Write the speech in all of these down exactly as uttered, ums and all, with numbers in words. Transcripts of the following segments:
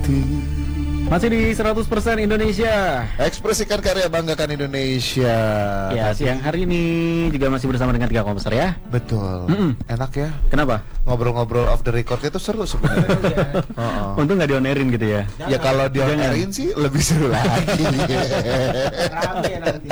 hati. Masih di seratus persen Indonesia. Ekspresikan karya, banggakan Indonesia. Ya, siang hari ini juga masih bersama dengan tiga komposer ya. Betul. Mm-mm. Enak ya. Kenapa? Ngobrol-ngobrol off the record itu seru sebenarnya. Oh, oh. Untung nggak dionerin gitu ya. Ya kalau dionerin sih lebih seru lagi. Rame nanti.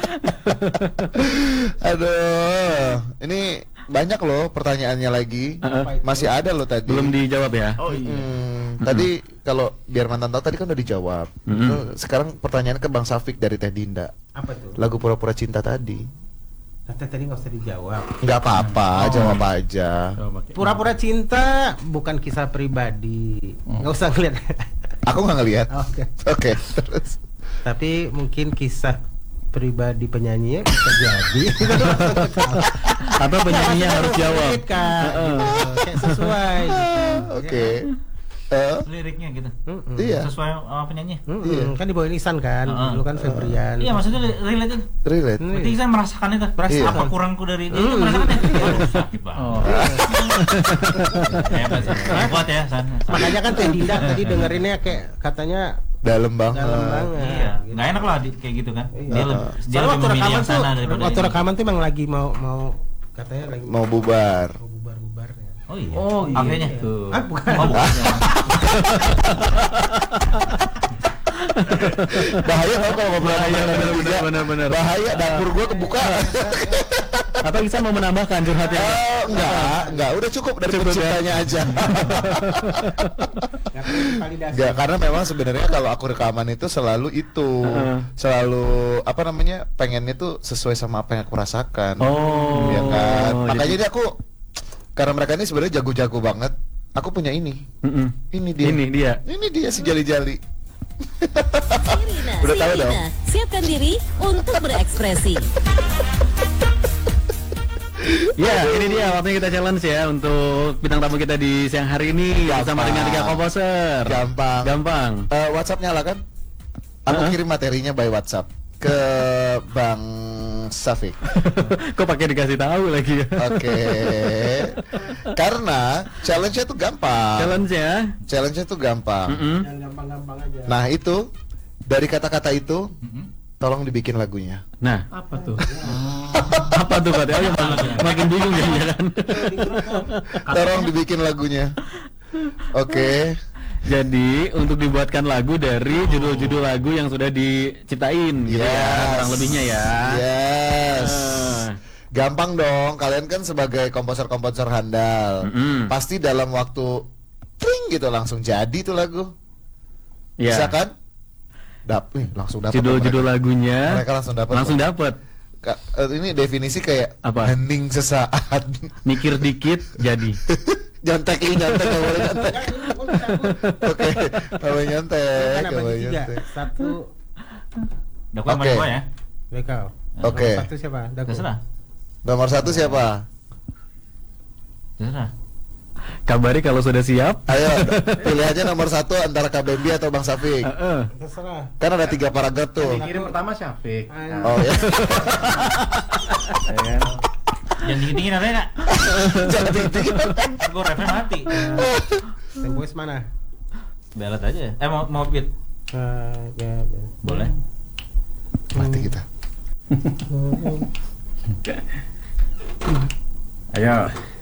Aduh, ini banyak loh pertanyaannya lagi. Uh-uh. Masih ada loh tadi. Belum dijawab ya. Oh iya. Hmm, tadi kalau biar mantan tahu tadi kan udah dijawab. Mm-mm. Terus sekarang pertanyaan ke Bang Safik dari Teh Dinda. Apa tuh? Lagu Pura-Pura Cinta tadi. Tadi tadi nggak usah dijawab. Nggak apa-apa, Oh. jawab aja. Pura-pura cinta bukan kisah pribadi. Nggak usah ngeliat. Aku nggak ngelihat. Oke. Oke, terus. Tapi mungkin kisah pribadi penyanyinya bisa jadi. Atau penyanyinya harus jawab. Kak, gitu. Kayak sesuai. Gitu. Oke. Eh, Liriknya gitu. Mm-mm. Iya. Sesuai sama penyanyi. Mm-mm. Iya. Kan dibawain Ihsan kan, Heeh. dulu kan Febrian. Iya, maksudnya li- relate itu. relate. Hmm. Berarti Ihsan merasakan itu. Iya. Apa kurangku dari dia? Itu Hmm. merasakan itu. Aduh, sakit banget. Oh. Hebat sih. Kuat ya, San. Makanya kan Teh Dinda tadi dengerinnya kayak katanya Dalam banget. dalam banget. Iya, gitu. nggak enak lah di- kayak gitu kan. Iya. Dia lebih dia Soalnya lebih waktu memilih rekaman yang tuh, sana daripada waktu ini. rekaman tuh emang lagi mau mau katanya lagi Mau bubar. mau bubar-bubar ya. Oh iya. Oh, iya. Akhirnya. Tuh. Ah bukan. Oh, bukan. Bahaya tau kalau ngobrol Bahaya, sama bener, Dinda. bener, bener, bener. Bahaya, dapur gua kebuka. Atau bisa mau menambahkan curhatnya? Oh, enggak, enggak, udah cukup dari Cukup ya? penciptanya aja. Nggak perlu validasi. Enggak, karena memang sebenarnya kalau aku rekaman itu selalu itu, Heeh. selalu apa namanya, pengennya tuh sesuai sama apa yang aku rasakan. Oh, ya kan. Makanya jadi- ini aku, karena mereka ini sebenarnya jago-jago banget. Aku punya ini, Mm-mm. ini dia, Ini dia. ini dia si jali-jali. Sirina, Udah tahu Sirina, dong. siapkan diri untuk berekspresi. Ya, ini dia waktunya kita challenge ya untuk bintang tamu kita di siang hari ini bersama Gampang. dengan tiga komposer. Gampang. Gampang. Eh, WhatsApp nyala kan? Aku Heeh. kirim materinya by WhatsApp ke Bang Safik. Kok pakai dikasih tahu lagi ya? Oke. Karena challenge-nya tuh gampang. Challenge ya. Challenge-nya tuh gampang. Mm-mm. Yang gampang-gampang aja. Nah, itu dari kata-kata itu Mm-mm. tolong dibikin lagunya. Nah, Apa tuh? apa tuh Pak? Oh, ya, mak- makin bingung ya kan. Tolong dibikin lagunya. Oke. Jadi untuk dibuatkan lagu dari judul-judul lagu yang sudah diciptain gitu ya, Yes. kurang lebihnya ya. Yes. Ah. Gampang dong. Kalian kan sebagai komposer-komposer handal. Mm-mm. Pasti dalam waktu tring gitu langsung jadi tuh lagu. Ya. Bisa kan? Dap, nih, langsung dapat. Judul-judul mereka. lagunya Mereka langsung dapat. langsung dapat. Ka- eh, ini definisi kayak Apa? hening sesaat. Mikir dikit jadi. Nyontek ini nyontek nggak boleh nyontek. Oke, nggak boleh nyontek. Kan nggak apa boleh tiga? nyontek. Satu Dakwah sama Oke. Dewa ya. Bekal. Oke. Nomor Satu siapa? Dago. Terserah. Nomor satu siapa? Terserah. Kabari kalau sudah siap. Ayo, pilih aja nomor satu antara Kak Bambi atau Bang Safik. Heeh. Terserah. Kan ada tiga paragraf tuh. Kirim pertama Syafiq. Ah, Oh ya. Jangan dingin-dingin ada enggak? Jangan tinggi-tinggi. Gue refnya mati. Yang voice mana? Belat aja. Eh mau mau beat. Eh, ya, ya. Boleh. Mati kita. Ayo.